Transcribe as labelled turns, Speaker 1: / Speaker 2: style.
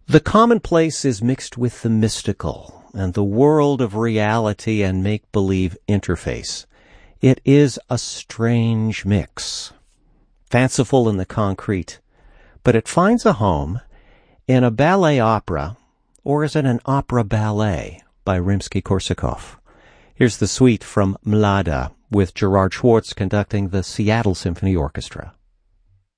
Speaker 1: The commonplace is mixed with the mystical, and the world of reality and make-believe interface. It is a strange mix, fanciful in the concrete, but it finds a home in a ballet opera, or is it an opera ballet, by Rimsky-Korsakov. Here's the suite from Mlada, with Gerard Schwartz conducting the Seattle Symphony Orchestra.